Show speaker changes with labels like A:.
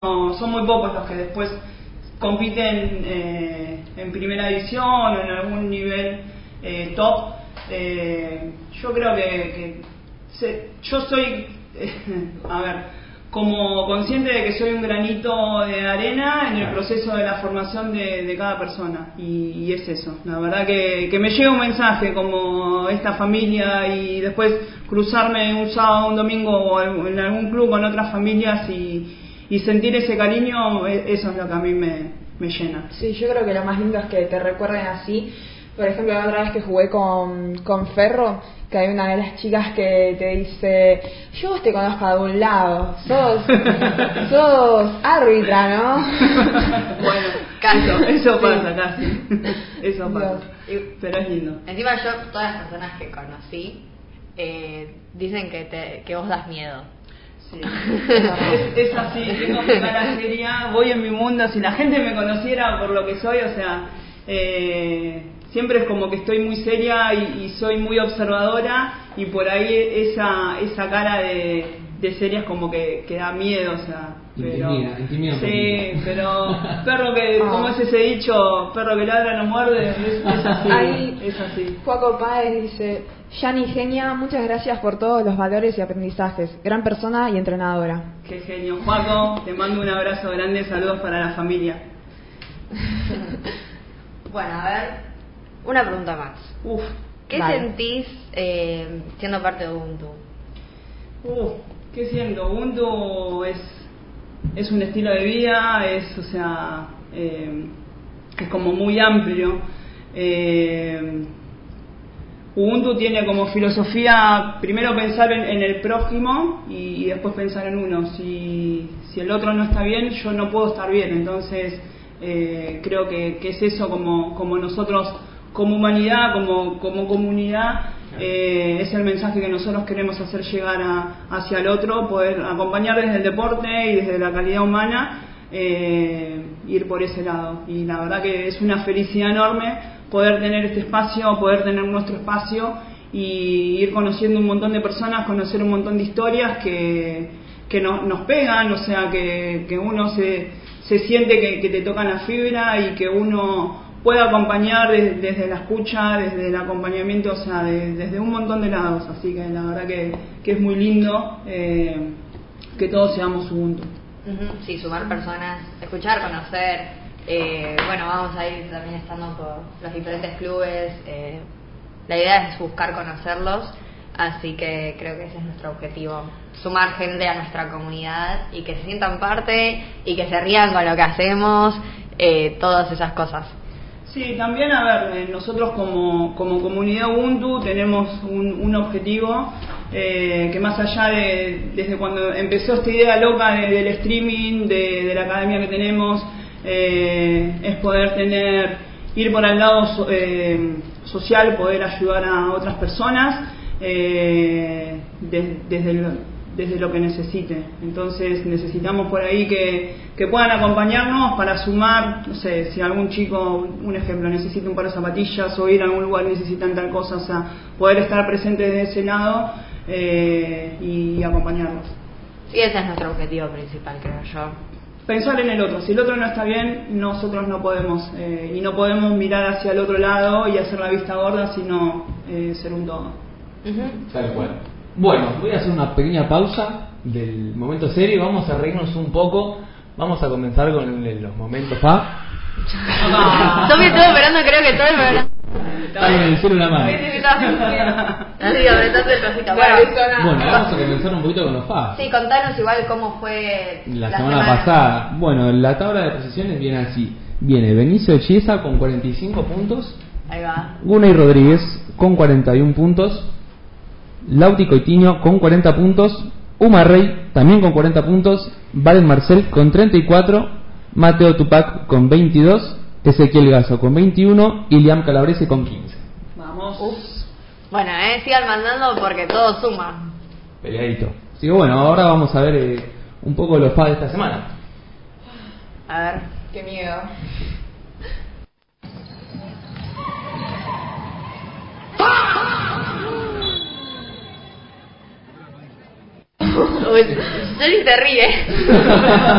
A: son muy pocos los que después compiten en primera división o en algún nivel top. Yo creo yo soy, como consciente de que soy un granito de arena en el proceso de la formación de cada persona, y es eso. La verdad que me llega un mensaje como esta familia, y después cruzarme un sábado, un domingo o en algún club con otras familias y sentir ese cariño, eso es lo que a mí me llena.
B: Sí, yo creo que lo más lindo es que te recuerden así. Por ejemplo, la otra vez que jugué con Ferro, que hay una de las chicas que te dice: yo te conozco de algún lado, sos árbitra, ¿no?
A: Bueno, eso pasa casi. Eso pasa. Pero es lindo.
C: Encima yo, todas las personas que conocí dicen que vos das miedo.
A: Sí. Es así, tengo mi cara seria, voy en mi mundo. Si la gente me conociera por lo que soy, o sea, siempre es como que estoy muy seria y soy muy observadora, y por ahí esa cara de seria es como que da miedo, o sea.
D: Intimida.
A: Sí, pero perro que, como es ese dicho, perro que ladra no muerde, es así.
B: Ahí,
A: es así.
B: Juaco Páez dice: Yani genia, muchas gracias por todos los valores y aprendizajes, gran persona y entrenadora.
A: Qué genio, Juaco, te mando un abrazo grande, saludos para la familia.
C: Bueno, a ver, una pregunta más. ¿Qué sentís siendo parte de Ubuntu?
A: ¿Qué siento? Ubuntu es un estilo de vida, es como muy amplio. Ubuntu tiene como filosofía primero pensar en el prójimo y después pensar en uno. Si el otro no está bien, yo no puedo estar bien. Entonces creo que es eso, como nosotros como humanidad, como comunidad, es el mensaje que nosotros queremos hacer llegar hacia el otro, poder acompañar desde el deporte y desde la calidad humana, ir por ese lado. Y la verdad que es una felicidad enorme poder tener este espacio, poder tener nuestro espacio y ir conociendo un montón de personas, conocer un montón de historias que nos pegan, o sea, que uno se siente que te tocan la fibra y que uno puede acompañar desde la escucha, desde el acompañamiento, o sea, desde un montón de lados. Así que la verdad que es muy lindo que todos seamos Ubuntu.
C: Sí, sumar personas, escuchar, conocer. Bueno, vamos a ir también estando por los diferentes clubes. La idea es buscar conocerlos, así que creo que ese es nuestro objetivo: sumar gente a nuestra comunidad y que se sientan parte y que se rían con lo que hacemos, todas esas cosas.
A: Sí, también, nosotros como comunidad Ubuntu tenemos un objetivo que, más allá desde cuando empezó esta idea loca del streaming, de la academia que tenemos, es poder ir por el lado social, poder ayudar a otras personas desde lo que necesite. Entonces necesitamos por ahí que puedan acompañarnos para sumar, no sé, si algún chico, un ejemplo, necesita un par de zapatillas o ir a algún lugar necesitan tal cosa, o sea, poder estar presente de ese lado y acompañarlos.
C: Sí, ese es nuestro objetivo principal, creo yo.
A: Pensar en el otro. Si el otro no está bien, nosotros no podemos, y no podemos mirar hacia el otro lado y hacer la vista gorda, sino ser un todo.
D: Tal cual. Bueno, voy a hacer una pequeña pausa del momento serio y vamos a reírnos un poco. Vamos a comenzar con los momentos fa.
C: Yo me estoy esperando, creo que todo el programa.
D: Está con el celu en la mano.
C: Así, apretando el cosito.
D: Bueno, vamos a comenzar un poquito con los fa.
C: Sí, contanos igual cómo fue
D: la semana pasada. Bueno, la tabla de posiciones viene así. Viene Benicio Chiesa con 45 puntos.
C: Ahí va.
D: Gunay Rodríguez con 41 puntos. Lauti Coitiño con 40 puntos. Uma Rey también con 40 puntos. Valen Marcel con 34. Mateo Tupac con 22. Ezequiel Gazo con 21 y Liam Calabrese con 15.
A: Vamos.
C: Bueno, sigan mandando porque todo suma.
D: Peleadito. Así que bueno, ahora vamos a ver un poco los FA de esta semana.
C: A ver,
B: qué miedo.
C: Uy, Jenny te ríe.